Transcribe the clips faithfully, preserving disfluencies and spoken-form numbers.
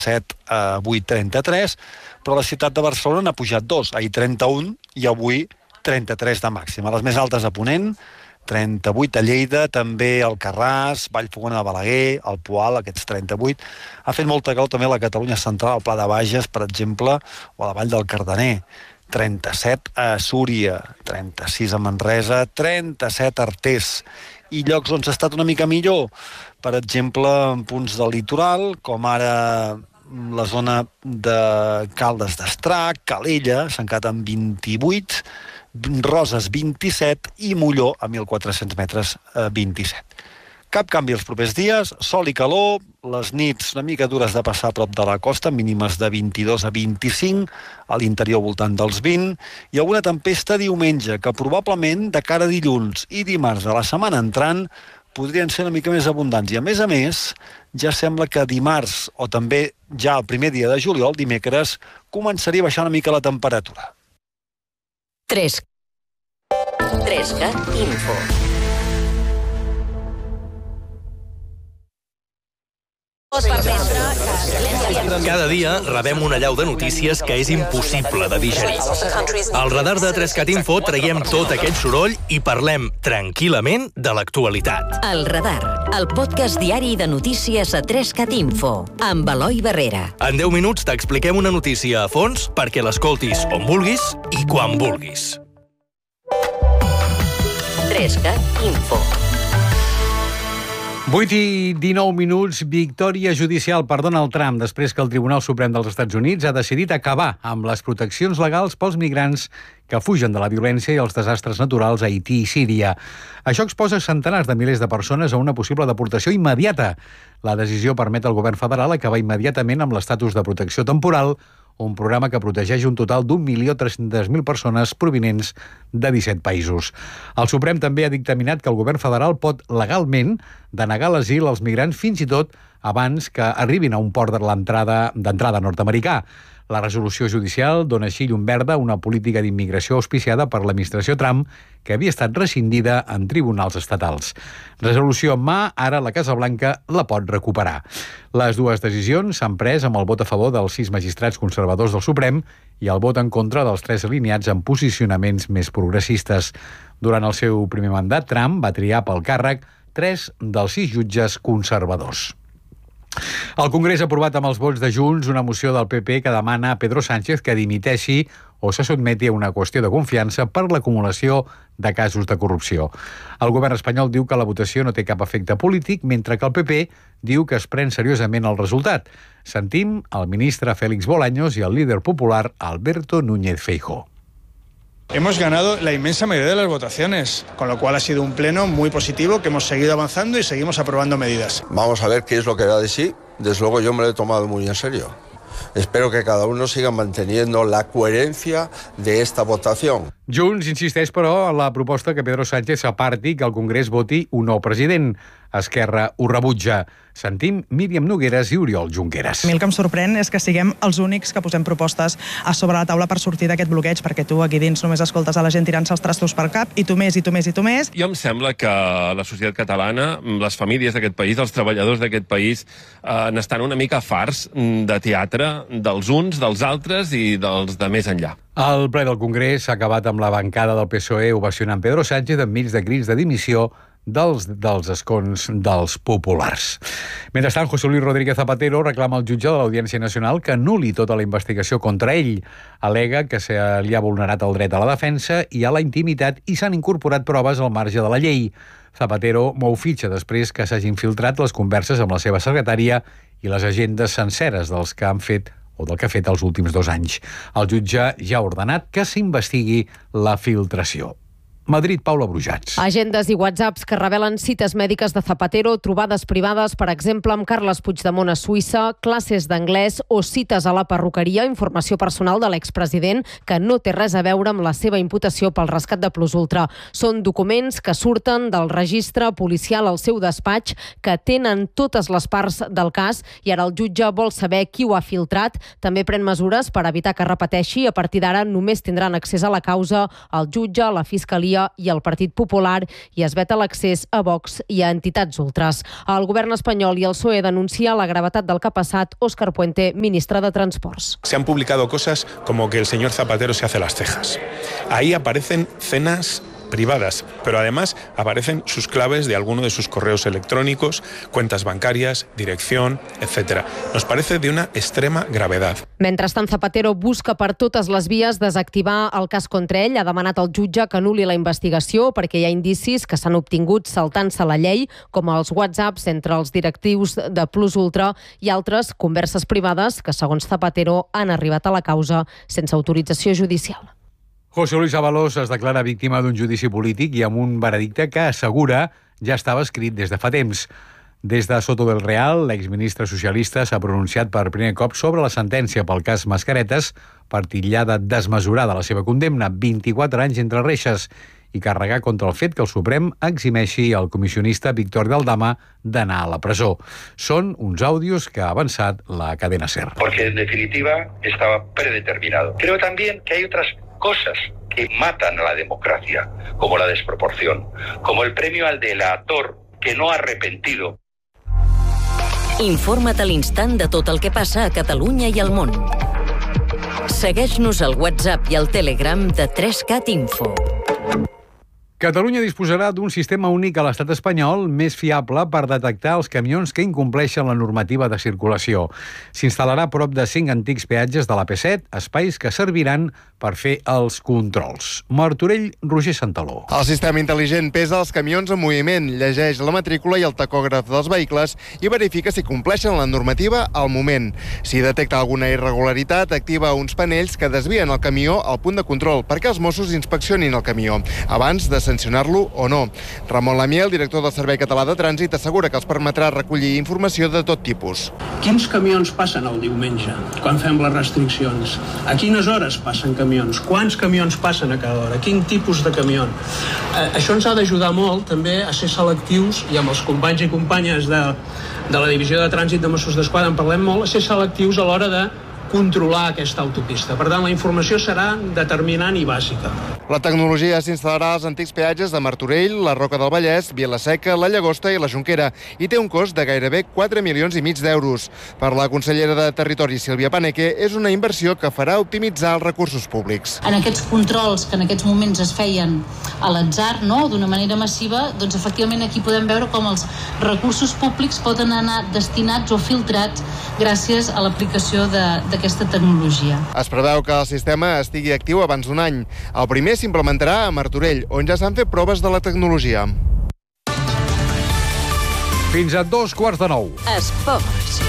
set a avui trenta-tres, però la ciutat de Barcelona n'ha pujat dos, ahir trenta-un i avui trenta-tres de màxima. Les més altes a Ponent, trenta-vuit a Lleida, també Alcarràs, Vallfogona de Balaguer, el Poal, aquests trenta-vuit. Ha fet molta calor també a la Catalunya central, al Pla de Bages, per exemple, o a la Vall del Cardener. trenta-set a Súria, trenta-sis a Manresa, trenta-set a Artés. I llocs on s'ha estat una mica millor, per exemple, en punts del litoral, com ara la zona de Caldes d'Estrac, Calella, s'ha quedat amb vint-i-vuit, Roses vint-i-set i Molló a mil quatre-cents metres vint-i-set. Cap canvi els propers dies, sol i calor, les nits una mica dures de passar a prop de la costa, mínimes de vint-i-dos a vint-i-cinc, a l'interior voltant dels vint, i alguna tempesta diumenge, que probablement de cara a dilluns i dimarts de la setmana entrant podrien ser una mica més abundants. I a més a més, ja sembla que dimarts, o també ja el primer dia de juliol, dimecres, començaria a baixar una mica la temperatura. tres. tres Cat Info. Cada dia rebem una allau de notícies que és impossible de digerir. Al radar de tres Cat Info traiem tot aquest soroll i parlem tranquil·lament de l'actualitat. El Radar, el podcast diari de notícies a tres Cat Info, amb Eloi Barrera. En deu minuts t'expliquem una notícia a fons perquè l'escoltis on vulguis i quan vulguis. tres Cat Info. vuit i dinou minuts, victòria judicial per Donald Trump després que el Tribunal Suprem dels Estats Units ha decidit acabar amb les proteccions legals pels migrants que fugen de la violència i els desastres naturals a Haití i Síria. Això exposa centenars de milers de persones a una possible deportació immediata. La decisió permet al govern federal acabar immediatament amb l'estatus de protecció temporal, un programa que protegeix un total d'un milió tres-centes mil persones provinents de disset països. El Suprem també ha dictaminat que el govern federal pot legalment denegar l'asil als migrants fins i tot abans que arribin a un port de l'entrada d'entrada nord-americà. La resolució judicial dona així llum verda a una política d'immigració auspiciada per l'administració Trump que havia estat rescindida en tribunals estatals. Resolució en mà, ara la Casa Blanca la pot recuperar. Les dues decisions s'han pres amb el vot a favor dels sis magistrats conservadors del Suprem i el vot en contra dels tres alineats en posicionaments més progressistes. Durant el seu primer mandat, Trump va triar pel càrrec tres dels sis jutges conservadors. El Congrés ha aprovat amb els vots de Junts una moció del P P que demana a Pedro Sánchez que dimiteixi o se sotmeti a una qüestió de confiança per l'acumulació de casos de corrupció. El govern espanyol diu que la votació no té cap efecte polític, mentre que el P P diu que es pren seriosament el resultat. Sentim el ministre Félix Bolaños i el líder popular Alberto Núñez Feijóo. Hemos ganado la inmensa mayoría de las votaciones, con lo cual ha sido un pleno muy positivo que hemos seguido avanzando y seguimos aprobando medidas. Vamos a ver qué es lo que da de sí. Desde luego yo me lo he tomado muy en serio. Espero que cada uno siga manteniendo la coherencia de esta votación. Junts insisteix, però, en la proposta que Pedro Sánchez s'aparti que el Congrés voti un nou president. Esquerra ho rebutja. Sentim Míriam Nogueras i Oriol Junqueras. A mi el que em sorprèn és que siguem els únics que posem propostes a sobre la taula per sortir d'aquest bloqueig, perquè tu aquí dins només escoltes a la gent tirant-se els trastos per cap, i tu més, i tu més, i tu més. Jo em sembla que la societat catalana, les famílies d'aquest país, els treballadors d'aquest país, eh, n'estan una mica farts de teatre dels uns, dels altres i dels de més enllà. El ple del Congrés s'ha acabat amb la bancada del P S O E ovacionant Pedro Sánchez enmig de crits de dimissió dels, dels escons dels populars. Mentrestant, José Luis Rodríguez Zapatero reclama al jutge de l'Audiència Nacional que anul·li tota la investigació contra ell. Alega que se li ha vulnerat el dret a la defensa i a la intimitat i s'han incorporat proves al marge de la llei. Zapatero mou fitxa després que s'hagin filtrat les converses amb la seva secretària i les agendes senceres dels que han fet o del que ha fet els últims dos anys. El jutge ja ha ordenat que s'investigui la filtració. Madrid, Paula Brujats. Agendes i whatsapps que revelen cites mèdiques de Zapatero, trobades privades, per exemple, amb Carles Puigdemont a Suïssa, classes d'anglès o cites a la perruqueria, informació personal de l'expresident que no té res a veure amb la seva imputació pel rescat de Plus Ultra. Són documents que surten del registre policial al seu despatx, que tenen totes les parts del cas, i ara el jutge vol saber qui ho ha filtrat. També pren mesures per evitar que repeteixi. A partir d'ara només tindran accés a la causa el jutge, la fiscalia Majoria i el Partit Popular i es veta l'accés a Vox i a entitats ultras. El govern espanyol i el P S O E denuncia la gravetat del que ha passat Óscar Puente, ministre de Transports. Se han publicado cosas como que el señor Zapatero se hace las cejas. Ahí aparecen cenas privadas, pero además aparecen sus claves de alguno de sus correos electrónicos, cuentas bancarias, dirección, etcétera. Nos parece de una extrema gravedad. Mentrestant, Zapatero busca per totes les vies desactivar el cas contra ell. Ha demanat al jutge que anul·li la investigació perquè hi ha indicis que s'han obtingut saltant-se la llei, com els whatsapps entre els directius de Plus Ultra i altres converses privades que, segons Zapatero, han arribat a la causa sense autorització judicial. José Luis Ábalos es declara víctima d'un judici polític i amb un veredicte que assegura ja estava escrit des de fa temps. Des de Soto del Real, l'exministre socialista s'ha pronunciat per primer cop sobre la sentència pel cas Mascaretes per titllada desmesurada la seva condemna, vint-i-quatre anys entre reixes, i carregar contra el fet que el Suprem eximeixi el comissionista Víctor de Aldama d'anar a la presó. Són uns àudios que ha avançat la cadena SER. Porque en definitiva estaba predeterminado. Creo también que hay otras cosas que matan a la democracia, como la desproporción, como el premio al delator que no ha arrepentido. Informa't a l'instant de tot el que passa a Catalunya i al món. Segueix-nos al WhatsApp i al Telegram de tres cat Info. Catalunya disposarà d'un sistema únic a l'estat espanyol més fiable per detectar els camions que incompleixen la normativa de circulació. S'instal·larà a prop de cinc antics peatges de l'A P set, espais que serviran per fer els controls. Martorell, Roger Santaló. El sistema intel·ligent pesa els camions en moviment, llegeix la matrícula i el tacògraf dels vehicles i verifica si compleixen la normativa al moment. Si detecta alguna irregularitat, activa uns panells que desvien el camió al punt de control perquè els Mossos inspeccionin el camió abans de sancionar-lo o no. Ramon Lamiel, director del Servei Català de Trànsit, assegura que els permetrà recollir informació de tot tipus. Quins camions passen el diumenge, quan fem les restriccions? A quines hores passen camions? Quants camions passen a cada hora? Quin tipus de camió? Eh, això ens ha d'ajudar molt també a ser selectius, i amb els companys i companyes de, de la Divisió de Trànsit de Mossos d'Esquadra en parlem molt, a ser selectius a l'hora de controlar aquesta autopista. Per tant, la informació serà determinant i bàsica. La tecnologia s'instal·larà als antics peatges de Martorell, la Roca del Vallès, Vila-seca, la Llagosta i la Jonquera i té un cost de gairebé quatre milions i mig d'euros. Per la consellera de Territori, Sílvia Paneque, és una inversió que farà optimitzar els recursos públics. En aquests controls que en aquests moments es feien a l'atzar, no?, d'una manera massiva, doncs efectivament aquí podem veure com els recursos públics poden anar destinats o filtrats gràcies a l'aplicació de, de aquesta tecnologia. Es preveu que el sistema estigui actiu abans d'un any. El primer s'implementarà a Martorell, on ja s'han fet proves de la tecnologia. Fins a dos quarts de nou. Esports.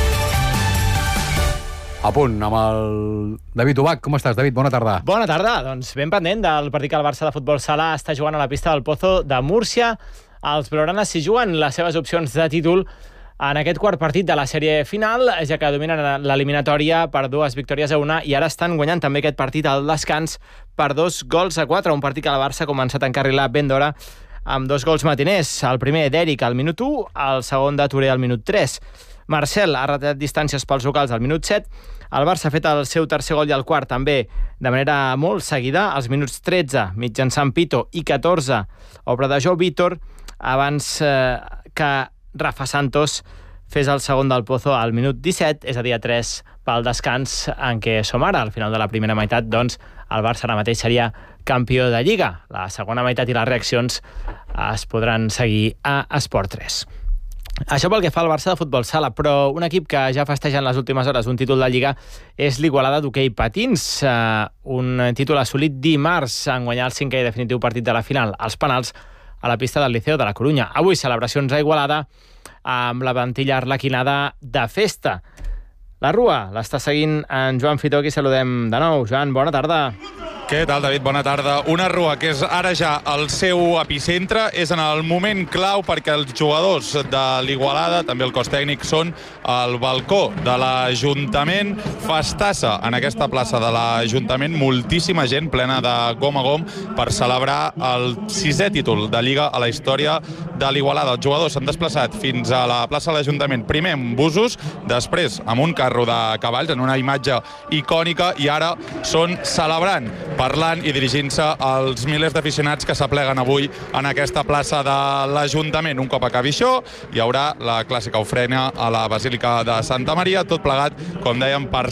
A punt amb el David Ubach. Com estàs, David? Bona tarda. Bona tarda. Doncs ben pendent del partit que el Barça de futbol sala està jugant a la pista del Pozo de Múrcia. Els blaugranes s'hi juguen les seves opcions de títol en aquest quart partit de la sèrie final, ja que dominen l'eliminatòria per dues victòries a una i ara estan guanyant també aquest partit al descans per dos gols a quatre, un partit que el Barça ha començat a encarrilar ben d'hora amb dos gols matiners. El primer d'Eric al minut u, el segon de Touré al minut tres. Marcel ha retallat distàncies pels locals al minut set. El Barça ha fet el seu tercer gol i el quart també de manera molt seguida, als minuts tretze, mitjançant Pito, i catorze, obra de Joao Vítor, abans eh, que Rafa Santos fes el segon del Pozo al minut disset, és a dir, a tres pel descans en què som ara. Al final de la primera meitat, doncs, el Barça ara mateix seria campió de Lliga. La segona meitat i les reaccions es podran seguir a Esport tres. Això pel que fa al Barça de futbol sala, però un equip que ja festeja en les últimes hores un títol de Lliga és l'Igualada d'hoquei patins, uh, un títol assolit dimarts en guanyar el cinquè i definitiu partit de la final, als penals, a la pista del Liceo de la Corunya. Avui celebracions a Igualada amb la plantilla arlequinada de festa. La Rua l'està seguint en Joan Fitó, qui saludem de nou. Joan, bona tarda. Què tal, David? Bona tarda. Una Rua que és ara ja el seu epicentre, és en el moment clau perquè els jugadors de l'Igualada, també el cos tècnic, són al balcó de l'Ajuntament. Festassa en aquesta plaça de l'Ajuntament, moltíssima gent plena de gom a gom per celebrar el sisè títol de Lliga a la història de l'Igualada. Els jugadors s'han desplaçat fins a la plaça de l'Ajuntament, primer amb busos, després amb un carro de cavalls, en una imatge icònica, i ara són celebrant parlant i dirigint-se als milers d'aficionats que s'apleguen avui en aquesta plaça de l'Ajuntament. Un cop acabi això, hi haurà la clàssica ofrena a la Basílica de Santa Maria, tot plegat, com dèiem, per